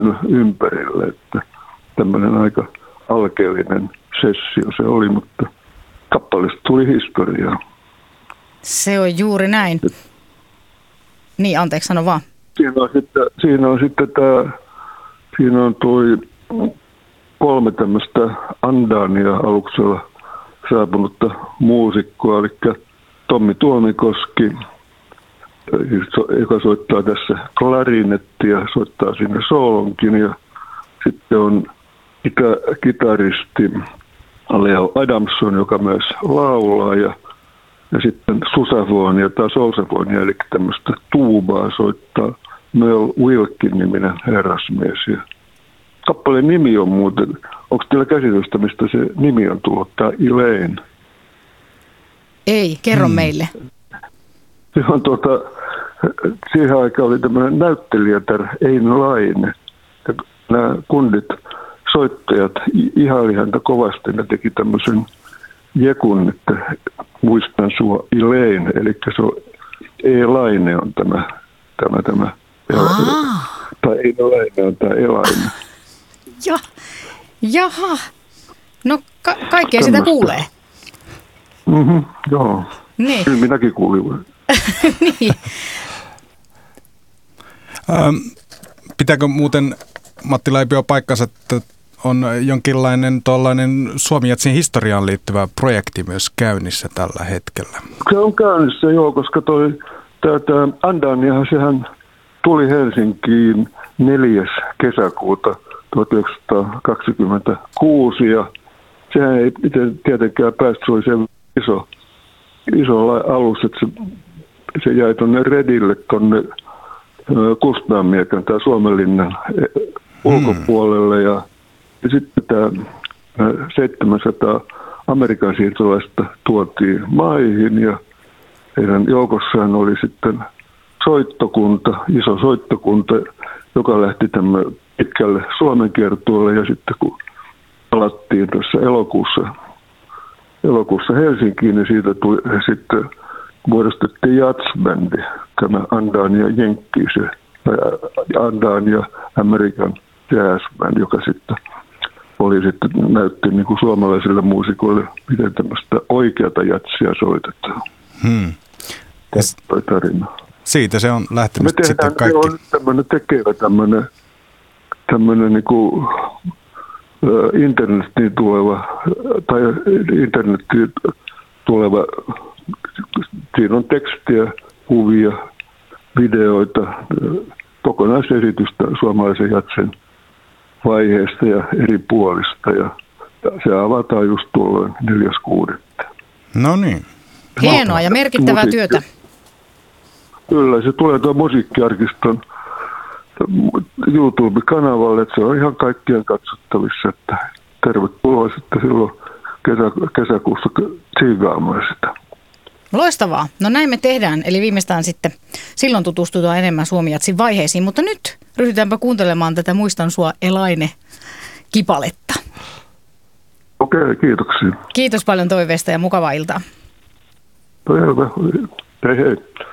ympärille, että tämmöinen aika alkeellinen sessio se oli, mutta kappaleesta tuli historiaa. Se on juuri näin. Niin, anteeksi, sano vaan. Siinä on toi 3 tämmöistä Andania aluksella saapunutta muusikkoa, eli Tommi Tuomikoski, joka soittaa tässä klarinettia, soittaa siinä soolonkin, ja sitten on kitaristi Leo Adamson, joka myös laulaa, ja sitten susafonia tai solsafonia, eli tämmöistä tuubaa soittaa Merle Wilkin-niminen herrasmies. Ja kappaleen nimi on muuten, onko teillä käsitystä, mistä se nimi on tullut, tämä Elaine? Ei, kerro meille. Se on siihen aikaan oli tämmöinen näyttelijätär Eino Laine. Nämä kundit, soittajat ihaili häntä kovasti. Ne teki tämmöisen jekun, että muistan sua Elaine. Eli se on Elaine on tämä tai Eino Laine on tämä Elaine. Jaha. No kaikkea sitä kuulee. Joo. Niin. Kyllä minäkin kuulin. Niin. Pitääkö muuten, Matti Laipio, paikkansa, että on jonkinlainen tuollainen Suomi-Jatsin historiaan liittyvä projekti myös käynnissä tällä hetkellä? Se on käynnissä, joo, koska tämä Andaniahan sehän tuli Helsinkiin 4. kesäkuuta 1926 ja sehän ei tietenkään päässyt, se oli se iso alus, että se jäi tuonne Redille, tuonne Kustaanmiekan tai Suomenlinnan ulkopuolelle ja sitten tämä 700 Amerikan siirtolaista tuotiin maihin ja heidän joukossaan oli sitten soittokunta, iso soittokunta, joka lähti tämän pitkälle Suomen kiertueelle ja sitten kun palattiin tuossa elokuussa Helsinkiin, niin siitä tuli sitten muodostettiin jatsbändi, tämä Andania Jenkkis, Andania American Jazz Band, joka sitten näytti niin kuin suomalaisille muusikoille, miten tämmöistä oikeata jatsia soitetaan. Tarina. Siitä se on lähtenyt sitten kaikki. Me tehdään tämmöinen tekevä tämmöinen niin kuin internetiin tuleva, siinä on tekstiä, kuvia, videoita, kokonaisesitystä suomalaisen jatsin vaiheesta ja eri puolista. Ja se avataan just tuolloin 4.6. No niin. Hienoa ja merkittävää työtä. Kyllä, se tulee tuon Musiikkiarkiston YouTube-kanavalle, että se on ihan kaikkien katsottavissa, että tervetuloa sitten silloin kesäkuussa tsiigaamaan sitä. Loistavaa. No näin me tehdään, eli viimeistään sitten silloin tutustutaan enemmän Suomi-jatsin vaiheisiin, mutta nyt ryhdytäänpä kuuntelemaan tätä Muistan sua Elaine-kipaletta. Okei, kiitoksia. Kiitos paljon toiveesta ja mukavaa iltaa. Hei hei.